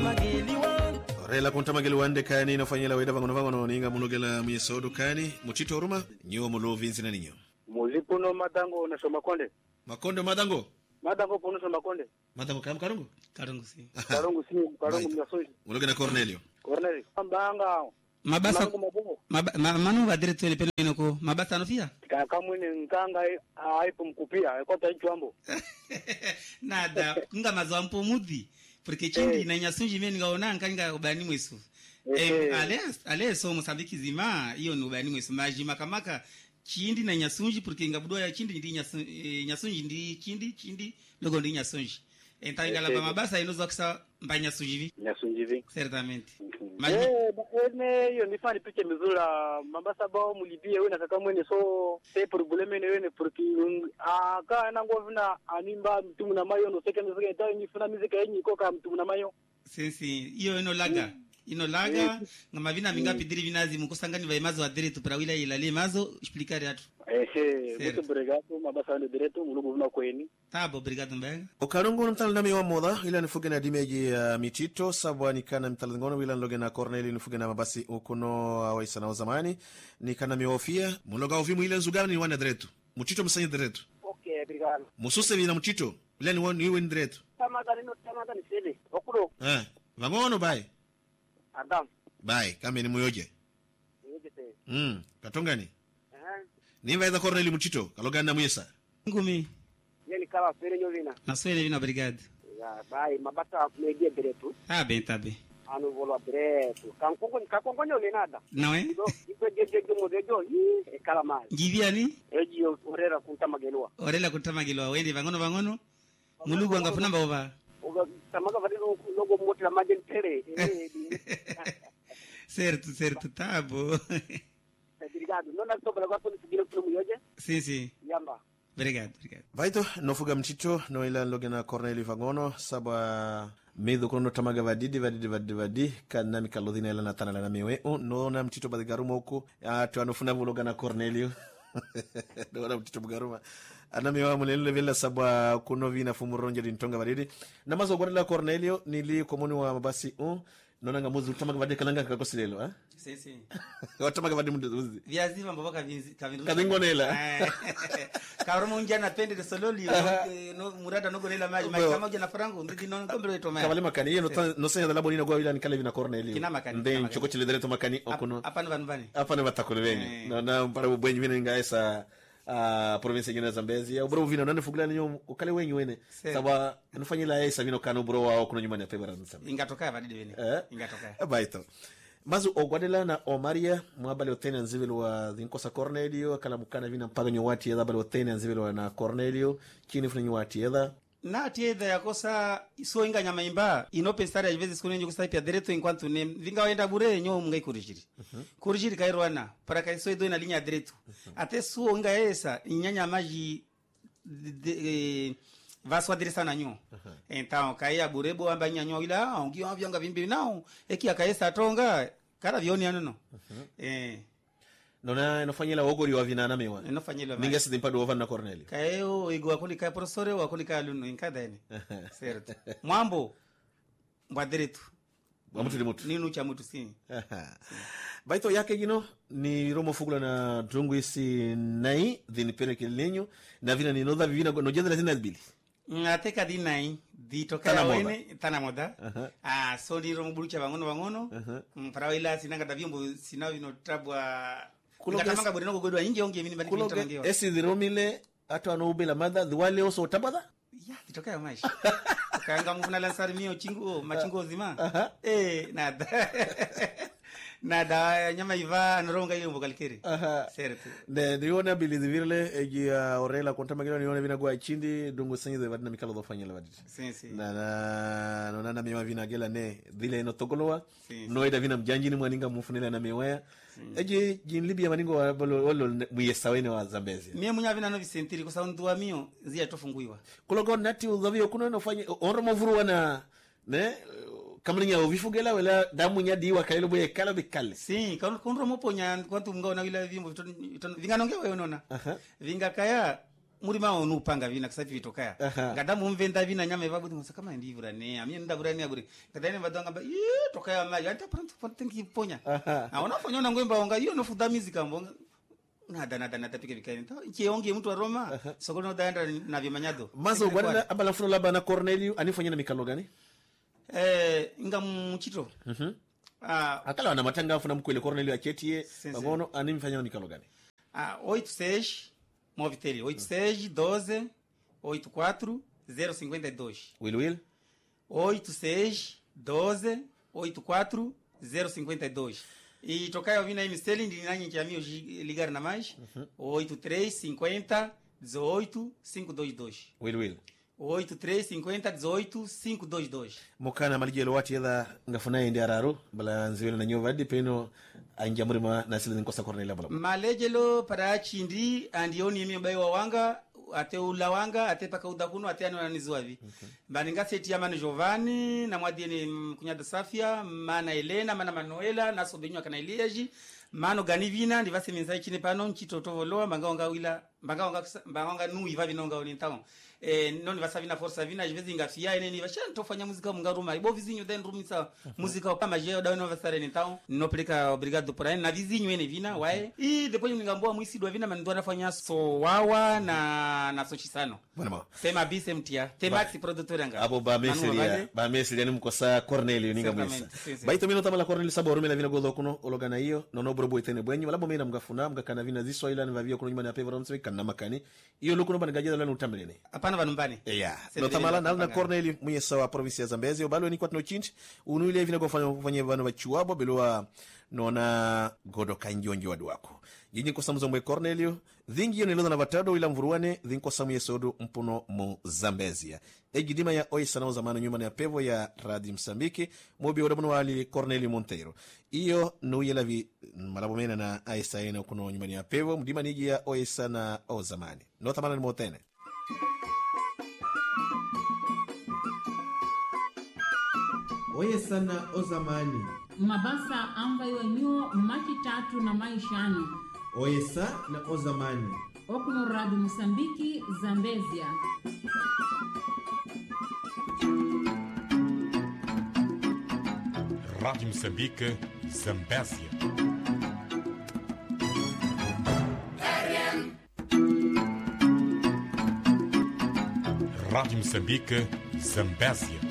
Rela kuntamageli wande kani nafanyela weda vangono ninga munogela myesodo kani muchito ruma nyo mulo vinzi na ninyo mulipuno madango na somakonde makonde madango pono somakonde madango karungu si mnyasoji munogela Cornelio mbanga mabasa manu vadire tole peno ko mabasa no fia kamwene nkanga aipo mkupia ekota ichwambo nada kunga mazampo mudhi porque chindi na nyasunji mimi ngaona nkanga ubani mwesu ale so Mozambique zima hiyo ni ubani mwesu majima kamaka chindi na nyasunji porque ngabudwa ya chindi ndi nyasunji ndi chindi logo ndi nyasunji entangala ba mabasa inozo kisa mbanya sunjivi certamente ene hiyo ni fani piche mizula mabasa bao mulibie wewe nataka mwene so te probleme ne wewe porque aka na ngovina animba mtumu na mayo no second zake tayo ni funa muzika yenyi koka mtumu na mayo sisi hiyo ino laga ngama vina mingapi diri vinazi mkusangani vai mazo adire tu para wila ilale mazo explicare atu muito obrigado mabasa ndo direto mulugo vina kweni tabo obrigado mbega okarungu mtalana wa moda ila nifuge na dimeji ya mitito sabwani kana mtalangono wila nloge na Corneli nifuge na mabasi ukuno awaisa na zamani ni kana miofia muloga ovimu ile nzugana ni wana direto mutito msanye direto okay obrigado mususe vina mutito ila ni wana direto tamata ni sele okulo vangono bai Adam bai kama ni muyoje te katongani nimba ida Corneli mutito kaloga na muyesa ngumi yeni kala fere nyovina naswele vina obrigado ya bai mabata media direto bem anu volo direto kankongo nyole nada nawe ipo modejo e kala mai giviani eji orera kuntamagelwa wende vangono mulugu angafuna mbova tamaga vadilo logo moti la majentere certo tabo obrigado non na sobra kwa polisi gilo pro muyoje si yamba obrigado vaito nofuga mtito no ila loge na Corneli vangono saba medo kono tamaga vadi kana mikalodhina ila natana na mewe no na mtito badigaruma huko atu anofuna vloga na Cornelio ndo na mtito bugaruma anamewa mulele vela sabwa kuno vina fumuronje dintonga badidi na mazo gorela Cornelio nili komuni wa mabasi nona ngamuzi utamaga vadi kalanga kakosilelo si watamaga vadi munduzi viazi mambo baka kavingonela karomo njana pende de sololi no murada no gonela maji kama jana frango ndidi no kombero to kavale makani yeno no senya labo nina gwa wilani kale vina Cornelio ndeni choko chile dere to makani okuno apana batakole venye na mpara bwenyi vina ngaesa province nyingine za Zambezi au bro vina nane fugula ninyo ukale wenyi wene sababu nufanyila yesa vino kanu bro wao kuno nyuma ya pebera nsamba ingatoka vadide wene ingatoka baito mazu ogwadela na Omaria mwabali otene nzivilo wa dhinkosa Cornelio kala mukana vina mpaga nyowati yedha bali otene nzivilo na Cornelio chini funa nyowati yedha na tiedha yakosa iso inga nyama imba inope stari ya jivezi sikuni njo kusaipi ya direto inquanto ne vinga waenda bure nyo mungai kurijiri kurijiri kairwana para kaiso ido ina linya ya direto ate suo inga esa inyanya maji vaswa dirisa na nyo então kaya burebo amba nyanyo ila ongiwa vyanga vimbi nao eki akaesa tonga kara vioni anono nona inofanyila ogori wa vinana mewa inofanyila ninga sidimpado over na Cornelio kayo igo akoni ka professore wakoni ka aluno inkadani certo mwambo mbadiretu mtu ni mtu ninu cha mtu si baito yake gino ni romo fugula na drungu isi nai dhini pere kilinyo na vina ni nodha vivina no jendela zina bili ateka dinai di toka wene tana moda so ni romo bulucha bangono para ila sinanga davyombo sinavino trabwa kuloga bure no godwa inge onge mini bali kuloga esi diromile ato anoubela madha wale oso tabada ya ditoka maisha kanga mvuna lansari mio machingo zima nada nyama iva anoronga ile mbokalikeri certo niona bilizi vile eji orela kontamagilo niona vina gwa chindi dungu sanyi de vadina mikalo dofanyela vaditi si na nona miwa vina gela ne vile ino togolowa noida vina mjanjini mwaninga mufunela na miwaya eji jin libya maningo walo muyesawene wa Zambezi mie munya vina no visentiri kwa sababu nduwa mio zia tofunguiwa kulogo nati udhavio kuno nofanya onromo vuruwa na ne kamlinya ovifugela wala damu nyadi wa kailo boye kala bikale si kunro mopo nya kwantu mngao na wila vimbo vinga nonge wewe unaona vinga kaya muri maonu upanga vina kusafi vitokaya ngadamu mvenda vina nyama evabu ngosa kama ndivura ne amye ndavura ne buri kadane vadanga ba tokaya maji ata pronto tenkiponya aonafanya na ngwemba onga hiyo nofuda muzika mbonga nada tapike vikaini chionge mtu wa Roma sokolo ndaenda na vimanyado mazo bwana abala funo laba na Cornelio anifanya na mikalo gani inga mchito akala wana matanga afuna mkwele Cornelio achetie bagono animfanya na mikalo gani 86 Movitel 86 12 84 052 Will 86 12 84 052 e tocaia ouvindo aí Misteli de nanyi chamio ligar na mais 83 50 18 522 Will 83 50 18 522 mokana malijelo wati yada ngafuna ende araro bala nziwele na nyova dipeno anjamuri ma nasile nkosa Cornelia bala malejelo para chindi andioni yemi mbai wa wanga ate ula wanga ate paka udakuno ate anu anizwavi baninga seti ya manu Giovanni na mwadieni kunyada Safia mana Elena mana Manuela na sobenyo kana Eliaji mano ganivina ndivase minzai chine pano nchito tovoloa mbanga wila mbanga nu iva vinonga onintao non vasavina força vina às vezes engafia neni vachana tofanya música mungaruma ibo vizinho den rumisa música kama je da no vasare então no peleka obrigado por aí na vizinho ene vina wae e depois ningamboa mwisi do vina mandwa nafanya so wawa na sochisano bwana tema bisemtia temax produtor anga abo ba meselia ni mkosa Cornelio ninga mwisa baito mino tamala Cornelio sabo rumela vina godo kuno ologana hiyo nono brobo itene bwenyi wala bomena mgafuna mgakana vina ziswa ila nivavia kuno nyuma na peva romse kana makani hiyo lukuno banagaje la nutambelene apana vanumbani no tamala na Cornelio mwenye sawa province ya Zambezi obalo ni kwatno chinchi unuile vina kufanya vano vachuabo beloa nona godo kanjonjo wadu wako yinyi kwa samuzo mwe Cornelio dhingi yo niloza na vatado ila mvuruwane dhinko samu yesodo mpuno mu Zambezia ejidima ya oi sanao zamano nyuma ya pevo ya Radio Msambiki mobi wadabunu wali Cornelio Monteiro iyo nuye vi malabomena na aisa ena kuno nyuma ya pevo mdima niji ya oi sana o zamani no tamala ni motene oye sana o zamani mabasa ambayo nyuo machitatu na maishano oye sa na o zamani okuno Radio Msambiki Zambezia Rádio Moçambique, Zambésia. Rádio Moçambique, Zambésia.